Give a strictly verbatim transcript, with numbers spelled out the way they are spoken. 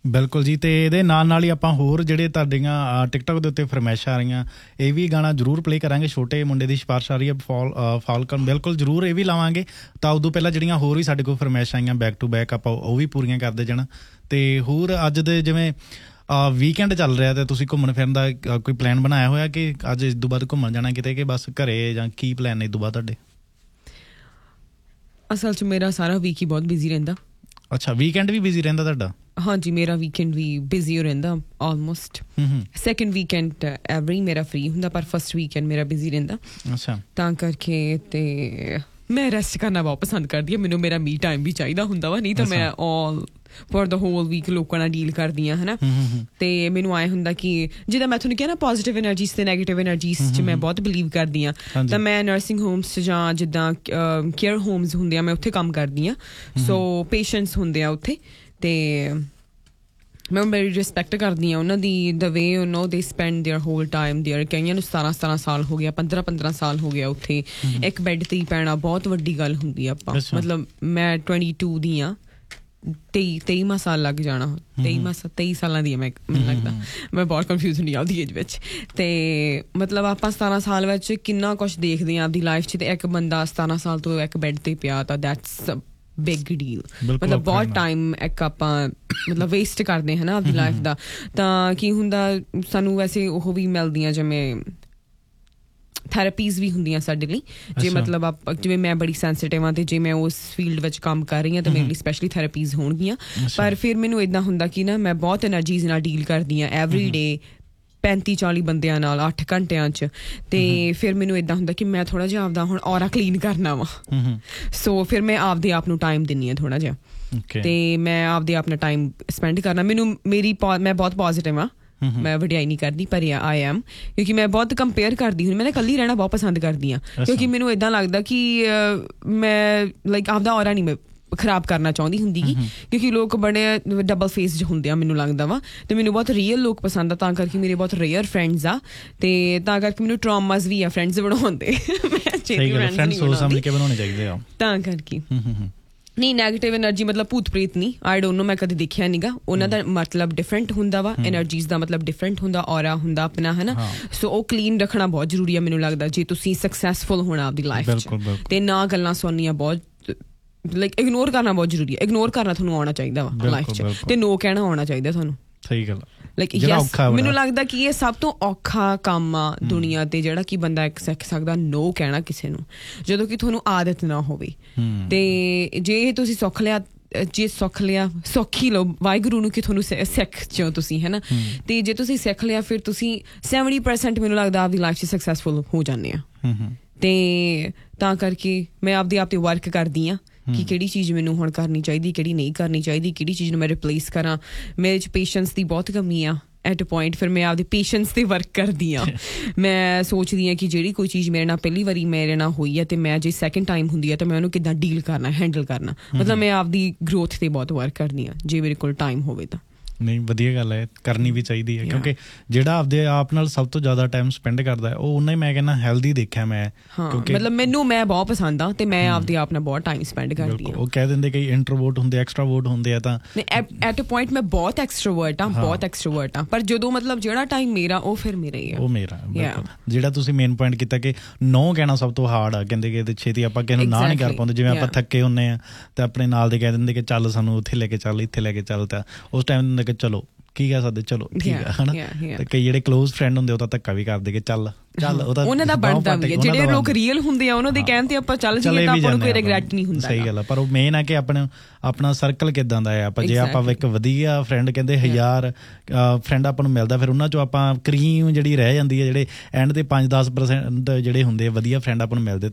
ਬਿਲਕੁਲ ਜੀ। ਅਤੇ ਇਹਦੇ ਨਾਲ ਨਾਲ ਹੀ ਆਪਾਂ ਹੋਰ ਜਿਹੜੇ ਤੁਹਾਡੀਆਂ ਟਿਕਟੋਕ ਦੇ ਉੱਤੇ ਫਰਮਾਇਸ਼ਾਂ ਆ ਰਹੀਆਂ, ਇਹ ਵੀ ਗਾਣਾ ਜ਼ਰੂਰ ਪਲੇ ਕਰਾਂਗੇ। ਛੋਟੇ ਮੁੰਡੇ ਦੀ ਸਿਫਾਰਿਸ਼ ਆ ਰਹੀ ਹੈ ਫਾਲ ਫਾਲਕਨ, ਬਿਲਕੁਲ ਜ਼ਰੂਰ ਇਹ ਵੀ ਲਾਵਾਂਗੇ। ਤਾਂ ਉਦੋਂ ਪਹਿਲਾਂ ਜਿਹੜੀਆਂ ਹੋਰ ਵੀ ਸਾਡੇ ਕੋਲ ਫਰਮਾਇਸ਼ਾਂ ਆਈਆਂ ਬੈਕ ਟੂ ਬੈਕ ਆਪਾਂ ਉਹ ਵੀ ਪੂਰੀਆਂ ਕਰਦੇ ਜਾਣਾ। ਅਤੇ ਹੋਰ ਅੱਜ ਦੇ ਜਿਵੇਂ ਵੀਕਐਂਡ ਚੱਲ ਰਿਹਾ ਅਤੇ ਤੁਸੀਂ ਘੁੰਮਣ ਫਿਰਨ ਦਾ ਕੋਈ ਪਲਾਨ ਬਣਾਇਆ ਹੋਇਆ ਕਿ ਅੱਜ ਇਸ ਤੋਂ ਬਾਅਦ ਘੁੰਮਣ ਜਾਣਾ ਕਿਤੇ, ਕਿ ਬਸ ਘਰੇ, ਜਾਂ ਕੀ ਪਲਾਨ ਨੇ ਇਸ ਤੋਂ ਬਾਅਦ ਤੁਹਾਡੇ? ਅਸਲ 'ਚ ਮੇਰਾ ਸਾਰਾ ਵੀਕ ਹੀ ਬਹੁਤ ਬਿਜ਼ੀ ਰਹਿੰਦਾ। ਅੱਛਾ, ਵੀਕਐਂਡ ਵੀ ਬਿਜ਼ੀ ਰਹਿੰਦਾ ਤੁਹਾਡਾ? ਹਾਂਜੀ, ਮੇਰਾ ਵੀਕਐਂਡ ਵੀ ਬਿਜ਼ੀ ਹੋ ਰਹਿੰਦਾ ਆਲਮੋਸਟ। ਸੈਕਿੰਡ ਵੀਕਐਂਡ ਐਵਰੀ ਮੇਰਾ ਫਰੀ ਹੁੰਦਾ, ਪਰ ਫਸਟ ਵੀਕਐਂਡ ਮੇਰਾ ਬਿਜ਼ੀ ਰਹਿੰਦਾ। ਅੱਛਾ, ਤਾਂ ਕਰਕੇ ਤੇ ਮੈਂ ਰੈਸਟ ਕਰਨਾ ਬਹੁਤ ਪਸੰਦ ਕਰਦੀ ਹਾਂ। ਮੈਨੂੰ ਮੇਰਾ ਮੀ ਟਾਈਮ ਵੀ ਚਾਹੀਦਾ ਹੁੰਦਾ ਵਾ, ਨਹੀਂ ਤਾਂ ਮੈਂ ਆਲ ਫੋਰ ਦਾ ਹੋਲ ਵੀਕ ਲੋਕਾਂ ਨਾਲ ਡੀਲ ਕਰਦੀ ਹਾਂ, ਹੈ ਨਾ। ਅਤੇ ਮੈਨੂੰ ਆਏ ਹੁੰਦਾ ਕਿ ਜਿੱਦਾਂ ਮੈਂ ਤੁਹਾਨੂੰ ਕਿਹਾ ਨਾ, ਪੋਜ਼ੀਟਿਵ ਐਨਰਜੀਜ਼ ਅਤੇ ਨੈਗੇਟਿਵ ਐਨਰਜੀਜ਼ 'ਚ ਮੈਂ ਬਹੁਤ ਬਿਲੀਵ ਕਰਦੀ ਹਾਂ। ਤਾਂ ਮੈਂ ਨਰਸਿੰਗ ਹੋਮਸ 'ਚ ਜਾਂ ਜਿੱਦਾਂ ਕੇਅਰ ਹੋਮਸ ਹੁੰਦੇ ਆ, ਮੈਂ ਉੱਥੇ ਕੰਮ ਕਰਦੀ ਹਾਂ। ਸੋ ਪੇਸ਼ੈਂਟਸ ਹੁੰਦੇ ਆ ਉੱਥੇ, ਅਤੇ ਮੈਂ ਬੜੀ ਰਿਸਪੈਕਟ ਕਰਦੀ ਹਾਂ ਉਹਨਾਂ ਦੀ, ਦ ਵੇ ਯੂ ਨੋ ਦੇ spend there hole time there. ਕਈਆਂ ਨੂੰ ਸਤਾਰਾਂ ਸਤਾਰਾਂ ਸਾਲ ਹੋ ਗਿਆ, ਪੰਦਰਾਂ ਪੰਦਰਾਂ ਸਾਲ ਹੋ ਗਿਆ ਉੱਥੇ ਇੱਕ ਬੈੱਡ 'ਤੇ ਹੀ ਪੈਣਾ ਬਹੁਤ ਵੱਡੀ ਗੱਲ ਹੁੰਦੀ ਆ। ਆਪਾਂ ਮਤਲਬ ਮੈਂ ਟਵੈਂਟੀ ਟੂ ਦੀ ਹਾਂ, ਤੇਈ ਤੇਈਵਾਂ ਸਾਲ ਲੱਗ ਜਾਣਾ, ਤੇਈਵਾਂ ਤੇਈ ਸਾਲਾਂ ਦੀ ਹੈ ਮੈਂ, ਮੈਨੂੰ ਲੱਗਦਾ। ਮੈਂ ਬਹੁਤ ਕਨਫਿਊਜ਼ ਹੁੰਦੀ ਆਪਦੀ ਏਜ ਵਿੱਚ। ਅਤੇ ਮਤਲਬ ਆਪਾਂ ਸਤਾਰਾਂ ਸਾਲ ਵਿੱਚ ਕਿੰਨਾ ਕੁਛ ਦੇਖਦੇ ਹਾਂ ਆਪਦੀ ਲਾਈਫ 'ਚ, ਅਤੇ ਇੱਕ ਬੰਦਾ ਸਤਾਰਾਂ ਸਾਲ ਤੋਂ ਇੱਕ ਬੈੱਡ 'ਤੇ ਪਿਆ, ਤਾਂ ਦੈਟਸ ਬਿਗ ਡੀਲ। ਮਤਲਬ ਬਹੁਤ ਟਾਈਮ ਇੱਕ ਆਪਾਂ ਮਤਲਬ ਵੇਸਟ ਕਰਦੇ ਹੈ ਨਾ ਆਪਦੀ ਲਾਈਫ ਦਾ। ਤਾਂ ਕੀ ਹੁੰਦਾ, ਸਾਨੂੰ ਵੈਸੇ ਉਹ ਵੀ ਮਿਲਦੀਆਂ ਜਿਵੇਂ ਥੈਰੇਪੀਜ਼ ਵੀ ਹੁੰਦੀਆਂ ਸਾਡੇ ਲਈ, ਜੇ ਮਤਲਬ ਆਪ ਜਿਵੇਂ ਮੈਂ ਬੜੀ ਸੈਂਸਿਟਿਵ ਹਾਂ ਅਤੇ ਜੇ ਮੈਂ ਉਸ ਫੀਲਡ ਵਿੱਚ ਕੰਮ ਕਰ ਰਹੀ ਹਾਂ ਤਾਂ ਮੇਰੇ ਲਈ ਸਪੈਸ਼ਲੀ ਥੈਰੇਪੀਜ਼ ਹੋਣਗੀਆਂ। ਪਰ ਫਿਰ ਮੈਨੂੰ ਇੱਦਾਂ ਹੁੰਦਾ ਕਿ ਨਾ ਮੈਂ ਬਹੁਤ ਐਨਰਜੀਜ਼ ਨਾਲ ਡੀਲ ਕਰਦੀ ਹਾਂ ਐਵਰੀ ਡੇ, ਪੈਂਤੀ ਚਾਲੀ ਬੰਦਿਆਂ ਨਾਲ ਅੱਠ ਘੰਟਿਆਂ 'ਚ। ਅਤੇ ਫਿਰ ਮੈਨੂੰ ਇੱਦਾਂ ਹੁੰਦਾ ਕਿ ਮੈਂ ਥੋੜ੍ਹਾ ਜਿਹਾ ਆਪਦਾ ਹੁਣ ਔਰਾ ਕਲੀਨ ਕਰਨਾ ਵਾ। ਸੋ ਫਿਰ ਮੈਂ ਆਪਦੇ ਆਪ ਨੂੰ ਟਾਈਮ ਦਿੰਦੀ ਹਾਂ ਥੋੜ੍ਹਾ ਜਿਹਾ, ਅਤੇ ਮੈਂ ਆਪਦੇ ਆਪ ਨਾਲ ਟਾਈਮ ਸਪੈਂਡ ਕਰਨਾ। ਮੈਨੂੰ ਮੇਰੀ ਮੈਂ ਬਹੁਤ ਪੋਜ਼ੀਟਿਵ ਹਾਂ, ਮੈਂ ਵਡਿਆਈ ਨਹੀਂ ਕਰਦੀ, ਪਰ ਆਈ ਐਮ, ਕਿਉਂਕਿ ਮੈਂ ਬਹੁਤ ਕੰਪੇਅਰ ਕਰਦੀ ਹੁਣ। ਮੈਂ ਨਾ ਇਕੱਲੀ ਰਹਿਣਾ ਬਹੁਤ ਪਸੰਦ ਕਰਦੀ ਹਾਂ, ਕਿਉਂਕਿ ਮੈਨੂੰ ਇੱਦਾਂ ਲੱਗਦਾ ਕਿ ਮੈਂ ਲਾਈਕ ਆਪਦਾ ਔਰਾ ਨਹੀਂ ਮੈਂ ਖਰਾਬ ਕਰਨਾ ਚਾਹੁੰਦੀ ਹੁੰਦੀ ਗੀ, ਕਿਉਂਕਿ ਲੋਕ ਬੜੇ ਡਬਲ ਫੇਸਡ ਹੁੰਦੇ ਆ ਮੈਨੂੰ ਲੱਗਦਾ ਵਾ। ਅਤੇ ਮੈਨੂੰ ਬਹੁਤ ਰੀਅਲ ਲੋਕ ਪਸੰਦ ਆ, ਤਾਂ ਕਰਕੇ ਮੇਰੇ ਬਹੁਤ ਰੇਅਰ ਫਰੈਂਡਸ ਆ, ਅਤੇ ਤਾਂ ਕਰਕੇ ਮੈਨੂੰ ਟਰਾਮਾਸ ਵੀ ਆ ਫਰੈਂਡਸ ਬਣਾਉਂਦੇ। ਤਾਂ ਕਰਕੇ ਨਹੀਂ, ਨੈਗੇਟਿਵ ਐਨਰਜੀ ਮਤਲਬ ਭੂਤ ਪ੍ਰੇਤ ਨਹੀਂ, ਆਈ ਡੋਂਟ ਨੋ, ਮੈਂ ਕਦੇ ਦੇਖਿਆ ਨੀਗਾ। ਉਹਨਾਂ ਦਾ ਮਤਲਬ ਡਿਫਰੈਂਟ ਹੁੰਦਾ ਵਾ, ਐਨਰਜੀਜ਼ ਦਾ ਮਤਲਬ ਡਿਫਰੈਂਟ ਹੁੰਦਾ, ਔਰਾ ਹੁੰਦਾ ਆਪਣਾ, ਹੈ ਨਾ। ਸੋ ਉਹ ਕਲੀਨ ਰੱਖਣਾ ਬਹੁਤ ਜ਼ਰੂਰੀ ਆ ਮੈਨੂੰ ਲੱਗਦਾ, ਜੇ ਤੁਸੀਂ ਸਕਸੈਸਫੁਲ ਹੋਣਾ ਆਪਦੀ ਲਾਈਫ 'ਚ। ਅਤੇ ਨਾ ਗੱਲਾਂ ਸੁਣਨੀਆਂ ਬਹੁਤ ਲਾਈਕ ਇਗਨੋਰ ਕਰਨਾ ਬਹੁਤ ਜ਼ਰੂਰੀ ਹੈ। ਇਗਨੋਰ ਕਰਨਾ ਤੁਹਾਨੂੰ ਆਉਣਾ ਚਾਹੀਦਾ ਵਾ ਲਾਈਫ 'ਚ, ਅਤੇ ਨੋ ਕਹਿਣਾ ਆਉਣਾ ਚਾਹੀਦਾ ਤੁਹਾਨੂੰ। ਸਹੀ ਗੱਲ। ਲਾਈਕ ਯੈਸ, ਮੈਨੂੰ ਲੱਗਦਾ ਕਿ ਇਹ ਸਭ ਤੋਂ ਔਖਾ ਕੰਮ ਆ ਦੁਨੀਆ 'ਤੇ, ਜਿਹੜਾ ਕਿ ਬੰਦਾ ਇੱਕ ਸਿੱਖ ਸਕਦਾ, ਨੋ ਕਹਿਣਾ ਕਿਸੇ ਨੂੰ, ਜਦੋਂ ਕਿ ਤੁਹਾਨੂੰ ਆਦਤ ਨਾ ਹੋਵੇ। ਅਤੇ ਜੇ ਤੁਸੀਂ ਸੁੱਖ ਲਿਆ, ਜੇ ਸੁੱਖ ਲਿਆ ਸੌਖੀ ਲਓ ਵਾਹਿਗੁਰੂ ਨੂੰ ਕਿ ਤੁਹਾਨੂੰ ਸਿੱਖ 'ਚੋਂ ਤੁਸੀਂ, ਹੈ ਨਾ। ਅਤੇ ਜੇ ਤੁਸੀਂ ਸਿੱਖ ਲਿਆ, ਫਿਰ ਤੁਸੀਂ ਸੈਵਨਟੀ ਪਰਸੈਂਟ ਮੈਨੂੰ ਲੱਗਦਾ ਆਪਦੀ ਲਾਈਫ 'ਚ ਸਕਸੈਸਫੁਲ ਹੋ ਜਾਂਦੇ ਆ। ਅਤੇ ਤਾਂ ਕਰਕੇ ਮੈਂ ਆਪਦੀ ਆਪ 'ਤੇ ਵਰਕ ਕਰਦੀ ਹਾਂ ਕਿ ਕਿਹੜੀ ਚੀਜ਼ ਮੈਨੂੰ ਹੁਣ ਕਰਨੀ ਚਾਹੀਦੀ, ਕਿਹੜੀ ਨਹੀਂ ਕਰਨੀ ਚਾਹੀਦੀ, ਕਿਹੜੀ ਚੀਜ਼ ਨੂੰ ਮੈਂ ਰਿਪਲੇਸ ਕਰਾਂ। ਮੇਰੇ 'ਚ ਪੇਸ਼ੈਂਸ ਦੀ ਬਹੁਤ ਕਮੀ ਆ ਐਟ ਅ ਪੁਆਇੰਟ, ਫਿਰ ਮੈਂ ਆਪਦੀ ਪੇਸ਼ੈਂਸ 'ਤੇ ਵਰਕ ਕਰਦੀ ਹਾਂ। ਮੈਂ ਸੋਚਦੀ ਹਾਂ ਕਿ ਜਿਹੜੀ ਕੋਈ ਚੀਜ਼ ਮੇਰੇ ਨਾਲ ਪਹਿਲੀ ਵਾਰੀ ਮੇਰੇ ਨਾਲ ਹੋਈ ਹੈ, ਅਤੇ ਮੈਂ ਜੇ ਸੈਕਿੰਡ ਟਾਈਮ ਹੁੰਦੀ ਹੈ ਤਾਂ ਮੈਂ ਉਹਨੂੰ ਕਿੱਦਾਂ ਡੀਲ ਕਰਨਾ, ਹੈਂਡਲ ਕਰਨਾ। ਮਤਲਬ ਮੈਂ ਆਪਦੀ ਗਰੋਥ 'ਤੇ ਬਹੁਤ ਵਰਕ ਕਰਦੀ ਹਾਂ, ਜੇ ਮੇਰੇ ਕੋਲ ਟਾਈਮ ਹੋਵੇ ਤਾਂ। ਨਹੀਂ, ਵਧੀਆ ਗੱਲ ਹੈ, ਕਰਨੀ ਵੀ ਚਾਹੀਦੀ ਹੈ, ਕਿਉਂਕਿ ਜਿਹੜਾ ਆਪਦੇ ਆਪ ਨਾਲ ਸਭ ਤੋਂ ਜ਼ਿਆਦਾ ਟਾਈਮ ਸਪੈਂਡ ਕਰਦਾ ਹੈ ਉਹ ਉਹਨਾਂ ਹੀ, ਮੈਂ ਕਹਿੰਦਾ, ਹੈਲਦੀ ਦੇਖਿਆ ਮੈਂ। ਹਾਂ, ਮਤਲਬ ਮੈਨੂੰ ਮੈਂ ਬਹੁਤ ਪਸੰਦ ਆ, ਅਤੇ ਮੈਂ ਆਪਦੇ ਆਪ ਨਾਲ ਬਹੁਤ ਟਾਈਮ ਸਪੈਂਡ ਕਰਦੀ ਹਾਂ। ਉਹ ਕਹਿ ਦਿੰਦੇ ਕਈ ਇੰਟਰੋਵਰਟ ਹੁੰਦੇ, ਐਕਸਟਰਾਵਰਟ ਹੁੰਦੇ ਆ, ਤਾਂ ਐਟ ਅ ਪੁਆਇੰਟ ਮੈਂ ਬਹੁਤ ਐਕਸਟਰੋਵਰਟ ਹਾਂ, ਬਹੁਤ ਐਕਸਟਰੋਵਰਟ ਹਾਂ, ਪਰ ਜਦੋਂ ਮਤਲਬ ਜਿਹੜਾ ਟਾਈਮ ਮੇਰਾ, ਉਹ ਫਿਰ ਮੇਰਾ ਹੀ ਆ, ਉਹ ਮੇਰਾ। ਜਿਹੜਾ ਤੁਸੀਂ ਮੇਨ ਪੁਆਇੰਟ ਕੀਤਾ ਕਿ ਨੋ ਕਹਿਣਾ ਸਭ ਤੋਂ ਹਾਰਡ ਆ, ਕਹਿੰਦੇ ਕਿ ਛੇਤੀ ਆਪਾਂ ਕਿਸੇ ਨੂੰ ਨਾ ਨਹੀਂ ਕਰ ਪਾਉਂਦੇ। ਜਿਵੇਂ ਆਪਾਂ ਥੱਕੇ ਹੁੰਦੇ ਹਾਂ ਅਤੇ ਆਪਣੇ ਨਾਲ ਦੇ ਕਹਿ ਦਿੰਦੇ ਕਿ ਚੱਲ ਸਾਨੂੰ ਉੱਥੇ ਲੈ ਕੇ ਚੱਲ, ਇੱਥੇ ਲੈ ਕੇ ਚੱਲ, ਤਾਂ ਉਸ ਟਾਈਮ ਹੁੰਦਾ ਕਿ ਚਲੋ ਕੀ ਕਹਿ ਸਕਦੇ, ਚਲੋ ਠੀਕ ਆ, ਹੈ ਨਾ। ਅਤੇ ਕਈ ਜਿਹੜੇ ਕਲੋਜ਼ ਫਰੈਂਡ ਹੁੰਦੇ ਉਹ ਤਾਂ ਧੱਕਾ ਵੀ ਕਰਦੇ ਕਿ ਚੱਲ ਚੱਲ, ਉਹਨਾਂ ਦਾ ਬਣਦਾ ਵੀ ਹੈ। ਜਿਹੜੇ ਲੋਕ ਰੀਅਲ ਹੁੰਦੇ ਆ ਉਹਨਾਂ ਦੇ ਕਹਿਣ 'ਤੇ ਆਪਾਂ ਚੱਲ ਜਾਈਏ ਤਾਂ ਆਪਾਂ ਨੂੰ ਕੋਈ ਰਿਗਰੈਟ ਨਹੀਂ ਹੁੰਦਾ। ਸਹੀ ਗੱਲ ਆ, ਪਰ ਉਹ ਮੇਨ ਆ ਕਿ ਆਪਣੇ ਆਪਣਾ ਸਰਕਲ ਕਿੱਦਾਂ ਦਾ ਹੈ। ਆਪਾਂ ਜੇ ਆਪਾਂ ਇੱਕ ਵਧੀਆ ਫਰੈਂਡ, ਕਹਿੰਦੇ ਹਜ਼ਾਰ ਫਰੈਂਡ ਆਪਾਂ ਨੂੰ ਮਿਲਦਾ, ਫਿਰ ਉਹਨਾਂ 'ਚੋਂ ਆਪਾਂ ਕਰੀਮ ਜਿਹੜੀ ਰਹਿ ਜਾਂਦੀ ਹੈ, ਜਿਹੜੇ ਐਂਡ ਦੇ ਪੰਜ ਦਸ ਪਰਸੈਂਟ ਜਿਹੜੇ ਹੁੰਦੇ ਆ ਵਧੀਆ ਫਰੈਂਡ ਆਪਾਂ ਨੂੰ ਮਿਲਦੇ,